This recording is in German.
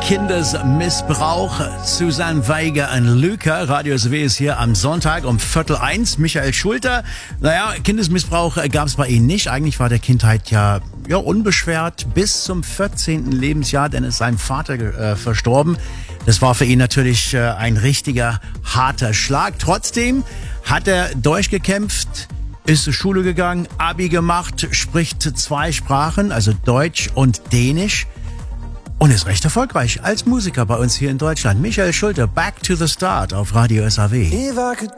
Kindesmissbrauch. Susanne Weiger und Luca. Radio SAW ist hier am Sonntag um 12:45. Michael Schulter. Naja, Kindesmissbrauch gab es bei Ihnen nicht. Eigentlich war der Kindheit ja unbeschwert bis zum 14. Lebensjahr, denn ist sein Vater verstorben. Das war für ihn natürlich ein richtiger harter Schlag. Trotzdem hat er durchgekämpft, ist zur Schule gegangen, Abi gemacht, spricht 2 Sprachen, also Deutsch und Dänisch. Und ist recht erfolgreich als Musiker bei uns hier in Deutschland. Michael Schulter, Back to the Start auf Radio SAW.